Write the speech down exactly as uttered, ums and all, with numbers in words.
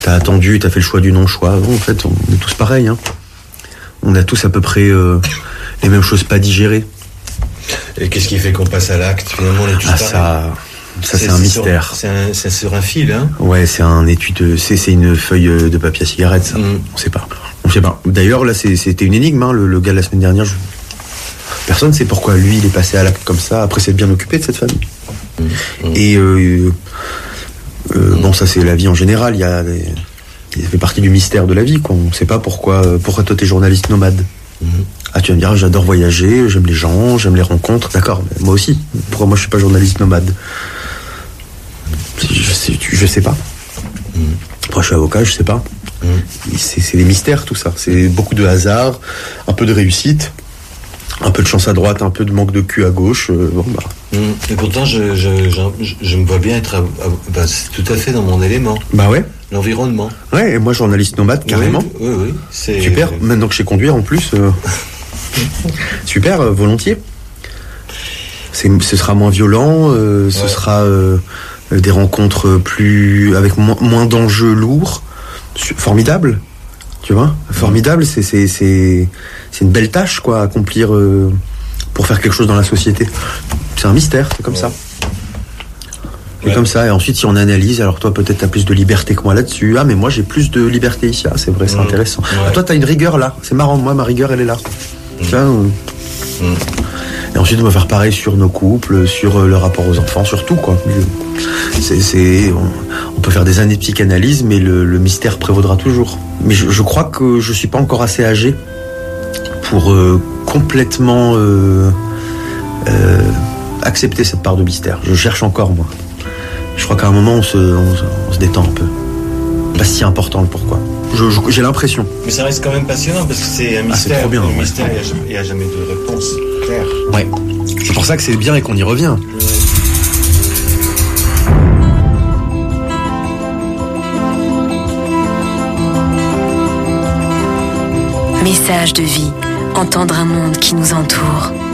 T'as attendu, t'as fait le choix du non-choix. Bon, en fait, on est tous pareils. Hein. On a tous à peu près euh, les mêmes choses pas digérées. Et qu'est-ce qui fait qu'on passe à l'acte? Finalement, on est tous ah, pareils. Ça, ça c'est, c'est un c'est mystère. Sur, c'est, un, c'est sur un fil, hein. Ouais, c'est un étui de, c'est, c'est une feuille de papier à cigarette, ça. Mm. On sait pas. On sait pas. D'ailleurs, là, c'est, c'était une énigme, hein, le, le gars de la semaine dernière. Je... Personne sait pourquoi lui, il est passé à l'acte comme ça, après s'être bien occupé de cette famille. Mm. Mm. Et euh, euh, mm. bon, ça, c'est la vie en général. Il y a des... Il fait partie du mystère de la vie, quoi. On ne sait pas pourquoi, pourquoi toi t'es journaliste nomade. Mmh. Ah, tu vas me dire, j'adore voyager, j'aime les gens, j'aime les rencontres. D'accord, mais moi aussi. Pourquoi moi je suis pas journaliste nomade? Je sais, je sais pas. Mmh. Pourquoi je suis avocat, je sais pas. Mmh. C'est, c'est des mystères, tout ça. C'est beaucoup de hasard, un peu de réussite, un peu de chance à droite, un peu de manque de cul à gauche. Euh, bon, bah. Mmh. Et pourtant, je, je, je, je me vois bien être à, à, bah, c'est tout à fait dans mon élément. Bah ouais. L'environnement. Ouais, et moi journaliste nomade, carrément. Oui, oui, oui. C'est... Super, maintenant que je sais conduire en plus. Euh... Super, euh, volontiers. C'est, ce sera moins violent, euh, ce ouais. sera euh, des rencontres plus avec mo- moins d'enjeux lourds. Formidable, tu vois. Formidable, c'est, c'est, c'est, c'est une belle tâche, quoi, à accomplir euh, pour faire quelque chose dans la société. C'est un mystère, c'est comme ouais. ça. C'est ouais. comme ça, et ensuite si on analyse, alors toi peut-être t'as plus de liberté que moi là-dessus, ah mais moi j'ai plus de liberté ici, ah c'est vrai, c'est mmh. intéressant. Ouais. Ah, toi t'as une rigueur là, c'est marrant, moi ma rigueur elle est là. Mmh. Tu vois, euh... mmh. Et ensuite on va faire pareil sur nos couples, sur euh, le rapport aux enfants, sur tout quoi. C'est, c'est, on, on peut faire des années de psychanalyse, mais le, le mystère prévaudra toujours. Mais je, je crois que je suis pas encore assez âgé pour euh, complètement euh, euh, accepter cette part de mystère. Je cherche encore moi. Je crois qu'à un moment, on se, on, on se détend un peu. Pas si important le pourquoi. Je, je, j'ai l'impression. Mais ça reste quand même passionnant parce que c'est un mystère. Ah, c'est trop bien. Un ouais. mystère, il n'y a, a jamais de réponse claire. Ouais. C'est pour ça que c'est bien et qu'on y revient. Message de vie. Entendre un monde qui nous entoure.